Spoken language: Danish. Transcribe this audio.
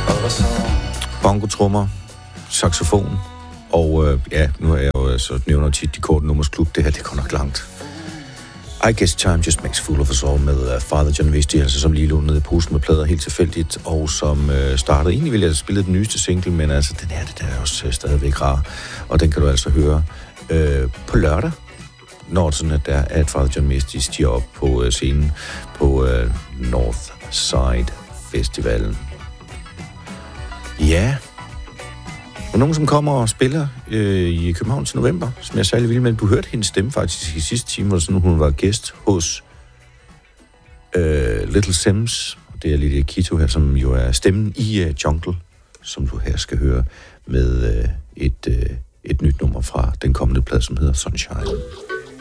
bongotrummer, saxofon, og nu er jeg jo så nævner tit de korte nummers klub. Det her, det går nok langt. I Guess Time Just Makes Fool of Us All med Father John Misty, altså som lige lå nede i posen med plader helt tilfældigt, og som startede. Egentlig ville jeg have spillet den nyeste single, men altså den er også stadigvæk rar, og den kan du altså høre på lørdag, når sådan at Father John Misty stiger op på scenen på Northside Festivalen. Ja, og nogen, som kommer og spiller i København til november, som jeg er særlig vild med. Du hørte hendes stemme faktisk i sidste time, hvor sådan, hun var gæst hos Little Sims. Det er Lydia Kito her, som jo er stemmen i Jungle, som du her skal høre med et nyt nummer fra den kommende plade, som hedder Sunshine.